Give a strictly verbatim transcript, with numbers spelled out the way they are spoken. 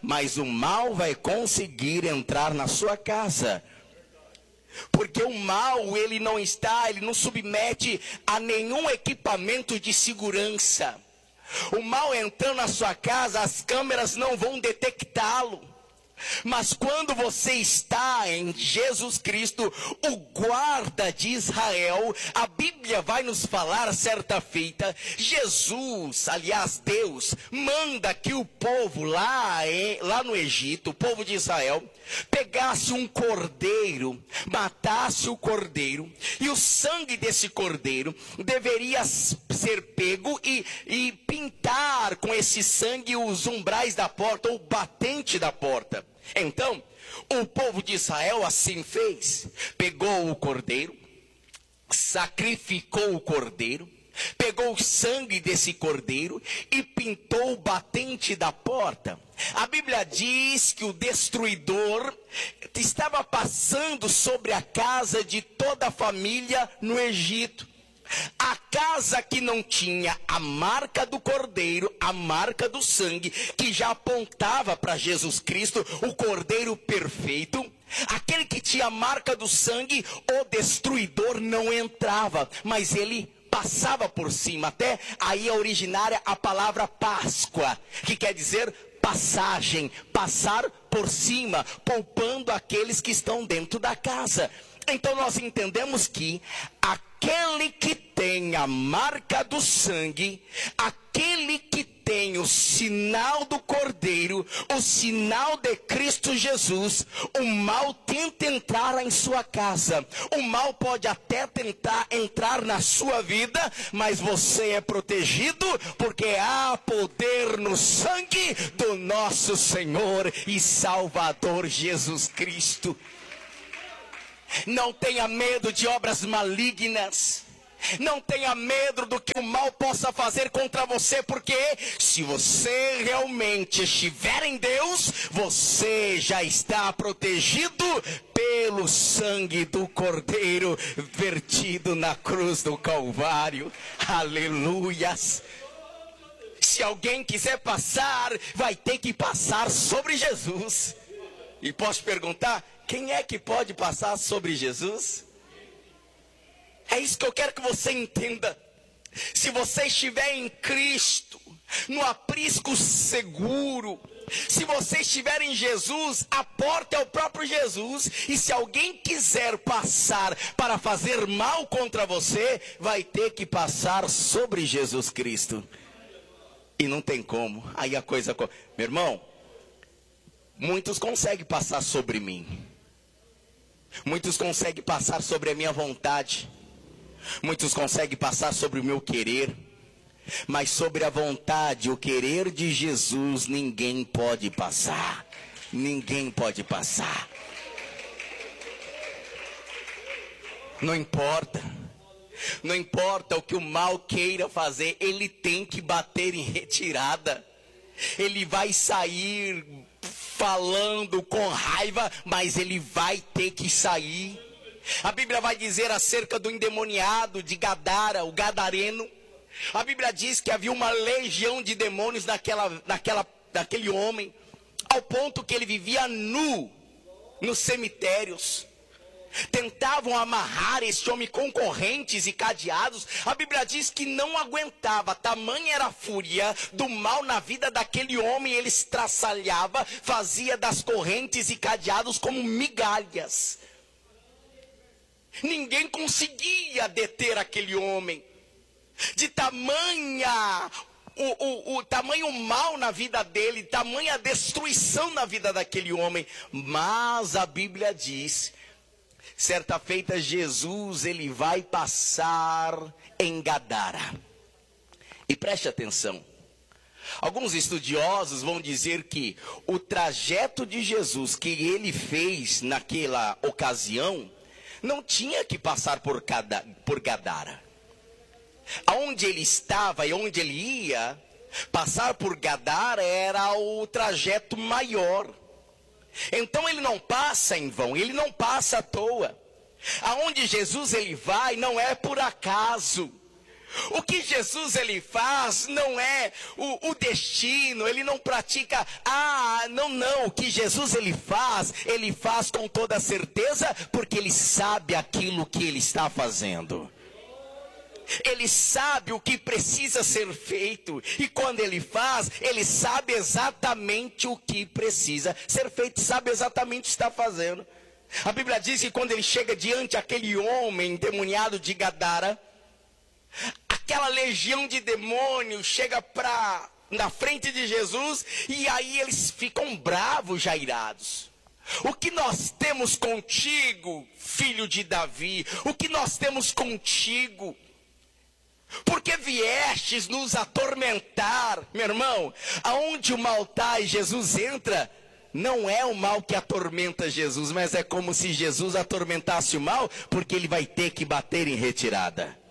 mas o mal vai conseguir entrar na sua casa. Porque o mal, ele não está, ele não submete a nenhum equipamento de segurança. O mal entrando na sua casa, as câmeras não vão detectá-lo. Mas quando você está em Jesus Cristo, o guarda de Israel, a Bíblia vai nos falar certa feita, Jesus, aliás Deus, manda que o povo lá, lá no Egito, o povo de Israel, pegasse um cordeiro, matasse o cordeiro, e o sangue desse cordeiro deveria ser pego e, e pintar com esse sangue os umbrais da porta, ou batente da porta. Então, o povo de Israel assim fez, pegou o cordeiro, sacrificou o cordeiro, pegou o sangue desse cordeiro e pintou o batente da porta. A Bíblia diz que o destruidor estava passando sobre a casa de toda a família no Egito. A casa que não tinha a marca do cordeiro, a marca do sangue, que já apontava para Jesus Cristo, o cordeiro perfeito, aquele que tinha a marca do sangue, o destruidor não entrava, mas ele passava por cima. Até aí é originária a palavra Páscoa, que quer dizer passagem, passar por cima, poupando aqueles que estão dentro da casa. Então nós entendemos que aquele que tem a marca do sangue, aquele que tem o sinal do Cordeiro, o sinal de Cristo Jesus, o mal tenta entrar em sua casa, o mal pode até tentar entrar na sua vida, mas você é protegido, porque há poder no sangue do nosso Senhor e Salvador Jesus Cristo. Não tenha medo de obras malignas. Não tenha medo do que o mal possa fazer contra você, porque se você realmente estiver em Deus, você já está protegido pelo sangue do Cordeiro vertido na cruz do Calvário. Aleluias! Se alguém quiser passar, vai ter que passar sobre Jesus. E posso perguntar, quem é que pode passar sobre Jesus? É isso que eu quero que você entenda. Se você estiver em Cristo, no aprisco seguro, se você estiver em Jesus, a porta é o próprio Jesus. E se alguém quiser passar para fazer mal contra você, vai ter que passar sobre Jesus Cristo. E não tem como. Aí a coisa... Meu irmão, muitos conseguem passar sobre mim. Muitos conseguem passar sobre a minha vontade. Muitos conseguem passar sobre o meu querer. Mas sobre a vontade, o querer de Jesus, ninguém pode passar. Ninguém pode passar. Não importa. Não importa o que o mal queira fazer, ele tem que bater em retirada. Ele vai sair falando com raiva, mas ele vai ter que sair. A Bíblia vai dizer acerca do endemoniado de Gadara, o gadareno. A Bíblia diz que havia uma legião de demônios naquela, naquela, naquele homem, ao ponto que ele vivia nu nos cemitérios. Tentavam amarrar este homem com correntes e cadeados. A Bíblia diz que não aguentava, tamanha era a fúria do mal na vida daquele homem. Ele estraçalhava, fazia das correntes e cadeados como migalhas. Ninguém conseguia deter aquele homem. De tamanha o, o, o tamanho mal na vida dele, tamanha destruição na vida daquele homem. Mas a Bíblia diz, certa feita Jesus, ele vai passar em Gadara. E preste atenção. Alguns estudiosos vão dizer que o trajeto de Jesus que ele fez naquela ocasião não tinha que passar por, cada, por Gadara. Aonde ele estava e onde ele ia, passar por Gadara era o trajeto maior. Então ele não passa em vão, ele não passa à toa. Aonde Jesus ele vai não é por acaso. O que Jesus ele faz não é o, o destino, ele não pratica, ah, não, não, o que Jesus ele faz, ele faz com toda certeza, porque ele sabe aquilo que ele está fazendo. Ele sabe o que precisa ser feito, e quando ele faz, ele sabe exatamente o que precisa ser feito, sabe exatamente o que está fazendo. A Bíblia diz que quando ele chega diante aquele homem endemoniado de Gadara, aquela legião de demônios chega pra, na frente de Jesus, e aí eles ficam bravos, já irados. O que nós temos contigo, filho de Davi? O que nós temos contigo? Porque viestes nos atormentar, meu irmão. Aonde o mal está e Jesus entra, não é o mal que atormenta Jesus, mas é como se Jesus atormentasse o mal, porque ele vai ter que bater em retirada.